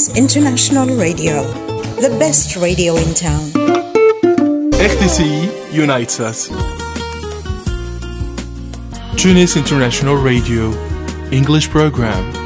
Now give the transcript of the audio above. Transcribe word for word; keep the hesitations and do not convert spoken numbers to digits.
Tunis International Radio, the best radio in town. R T C I unites us. Tunis International Radio, English program.